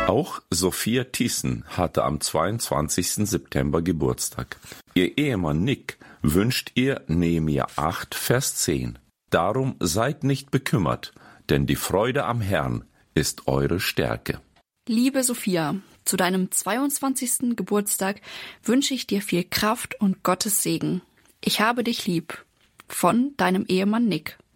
Auch Sophia Thiessen hatte am 22. September Geburtstag. Ihr Ehemann Nick wünscht ihr Nehemia 8, Vers 10. Darum seid nicht bekümmert, denn die Freude am Herrn ist eure Stärke. Liebe Sophia, zu deinem 22. Geburtstag wünsche ich dir viel Kraft und Gottes Segen. Ich habe dich lieb. Von deinem Ehemann Nick.